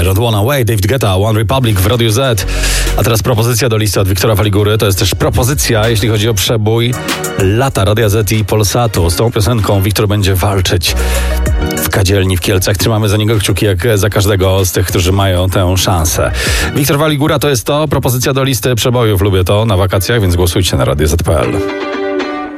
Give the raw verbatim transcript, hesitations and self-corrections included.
Don't Wanna Wait, David Guetta, One Republic w Radiu Z. A teraz propozycja do listy od Wiktora Waligury. To jest też propozycja, jeśli chodzi o przebój lata Radia Z i Polsatu. Z tą piosenką Wiktor będzie walczyć w kadzielni w Kielcach. Trzymamy za niego kciuki jak za każdego z tych, którzy mają tę szansę. Wiktor Waligura to jest to, propozycja do listy przebojów. Lubię to na wakacjach, więc głosujcie na radio zet kropka pe el.